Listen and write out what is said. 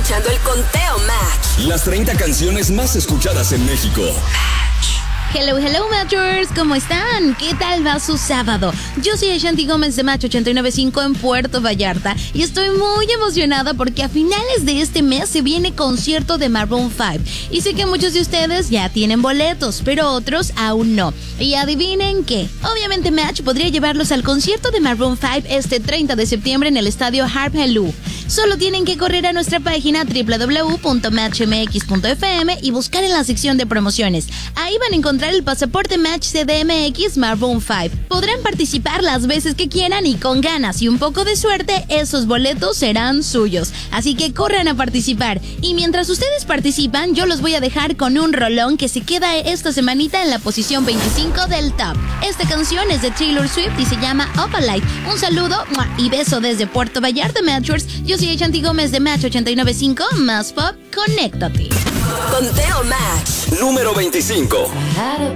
escuchando el Conteo Match. Las 30 canciones más escuchadas en México. Hello, Matchers, ¿cómo están? ¿Qué tal va su sábado? Yo soy Ashanti Gómez de Match 895 en Puerto Vallarta y estoy muy emocionada porque a finales de este mes se viene concierto de Maroon 5. Y sé que muchos de ustedes ya tienen boletos, pero otros aún no. Y adivinen qué, obviamente Match podría llevarlos al concierto de Maroon 5 este 30 de septiembre en el estadio Harp Hello. Solo tienen que correr a nuestra página www.matchmx.fm y buscar en la sección de promociones. Ahí van a encontrar el pasaporte Match CDMX Maroon 5. Podrán participar las veces que quieran y con ganas y un poco de suerte, esos boletos serán suyos. Así que corran a participar. Y mientras ustedes participan, yo los voy a dejar con un rolón que se queda esta semanita en la posición 25 del top. Esta canción es de Taylor Swift y se llama Up a Light. Un saludo y beso desde Puerto Vallarta, Matchers. Yo soy Ashanti Gómez de Match 895, más pop, conéctate. Conteo Match. Número 25. Had a